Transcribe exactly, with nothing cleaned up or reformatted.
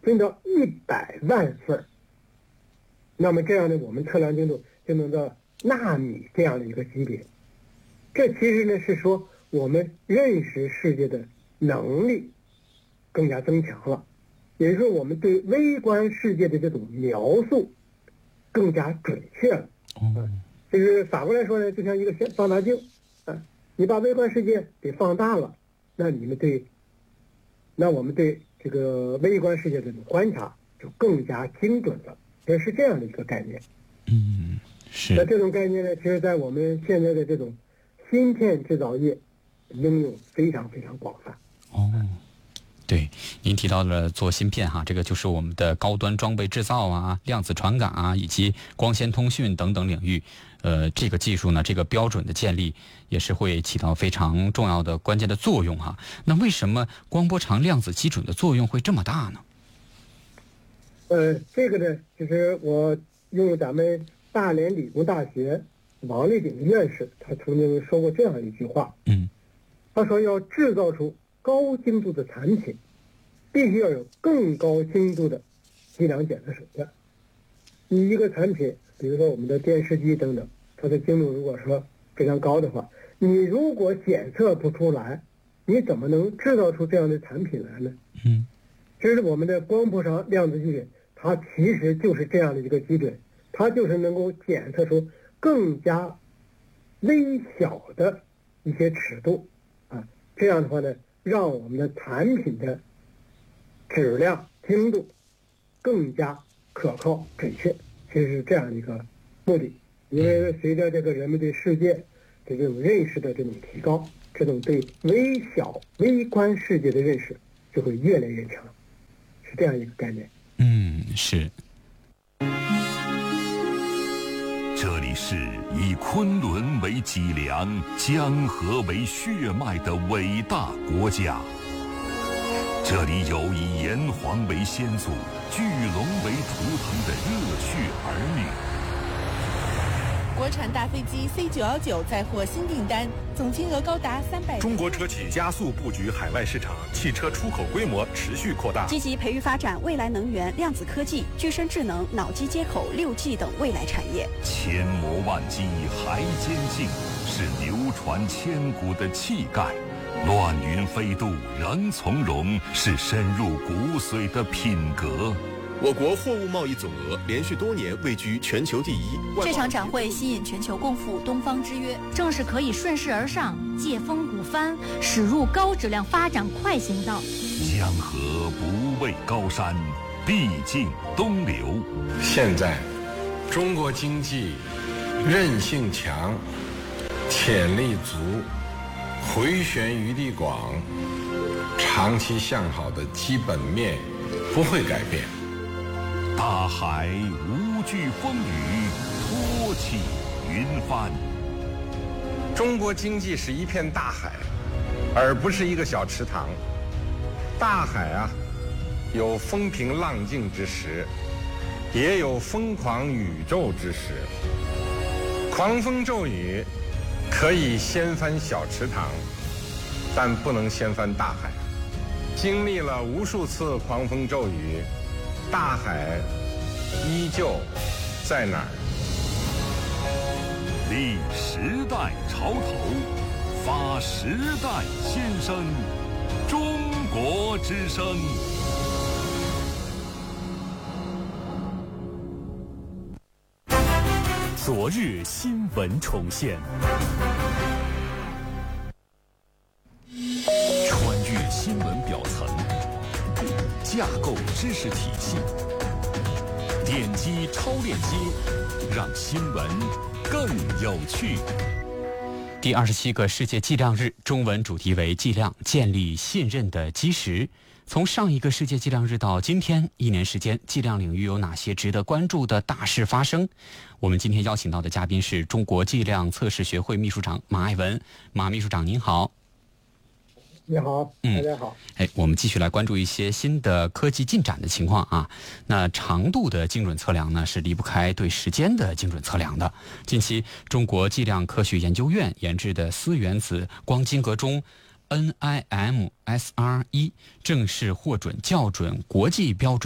分到一百万份，那么这样呢，我们测量精度就能到纳米这样的一个级别。这其实呢是说我们认识世界的能力更加增强了，也就是说我们对微观世界的这种描述更加准确了。嗯，就是反过来说呢，就像一个放大镜啊，你把微观世界给放大了，那你们对，那我们对这个微观世界的观察就更加精准了，也是这样的一个概念。 嗯，是。 那这种概念呢，其实在我们现在的这种芯片制造业应用非常非常广泛。 哦，对，您提到了做芯片哈，这个就是我们的高端装备制造啊、量子传感啊，以及光纤通讯等等领域。呃，这个技术呢，这个标准的建立也是会起到非常重要的关键的作用哈。那为什么光波长量子基准的作用会这么大呢？ 呃，这个呢，就是我用咱们大连理工大学王立鼎院士，他曾经说过这样一句话， 嗯， 他说要制造出高精度的产品，必须要有更高精度的计量检测手段。你一个产品，比如说我们的电视机等等，它的精度如果说非常高的话，你如果检测不出来，你怎么能制造出这样的产品来呢？ 嗯， 其实我们的光波长量子基准，它其实就是这样的一个基准，它就是能够检测出更加微小的一些尺度啊，这样的话呢，让我们的产品的质量、精度更加可靠、准确，其实是这样的一个目的。因为随着这个人们对世界的这种认识的这种提高，这种对微小、微观世界的认识就会越来越强，是这样一个概念。 嗯，是。 这里是以昆仑为脊梁、江河为血脉的伟大国家。这里有以炎黄为先祖、巨龙为图腾的热血儿女。 国产大飞机 C 九一九再获新订单，总金额高达三百。 中国车企加速布局海外市场，汽车出口规模持续扩大， 积极培育发展未来能源、量子科技、具身智能、脑机接口、六 G 等未来产业。 千磨万击还坚劲，是流传千古的气概；乱云飞渡仍从容，是深入骨髓的品格。 我国货物贸易总额连续多年位居全球第一。 这场展会吸引全球共赴东方之约，正是可以顺势而上，借风鼓帆，驶入高质量发展快行道。 江河不畏高山，必经东流。 现在，中国经济韧性强，潜力足，回旋余地广，长期向好的基本面不会改变。 大海无惧风雨，托起云帆。 中国经济是一片大海，而不是一个小池塘。大海啊，有风平浪静之时，也有疯狂宇宙之时。狂风骤雨可以掀翻小池塘，但不能掀翻大海。经历了无数次狂风骤雨，大海依旧在哪儿？ 立时代潮头，发时代先声，中国之声。昨日新闻重现，穿越新闻表层，架构知识体系，点击超链接，让新闻更有趣。 第二十七个世界计量日，中文主题为计量，建立信任的基石。从上一个世界计量日到今天，一年时间，计量领域有哪些值得关注的大事发生？我们今天邀请到的嘉宾是中国计量测试学会秘书长马爱文。马秘书长您好。 你好，大家好。 嗯、哎，我们继续来关注一些新的科技进展的情况啊。那长度的精准测量呢，是离不开对时间的精准测量的。近期，中国计量科学研究院研制的丝原子光晶格钟 N I M S R 一正式获准校准国际标准。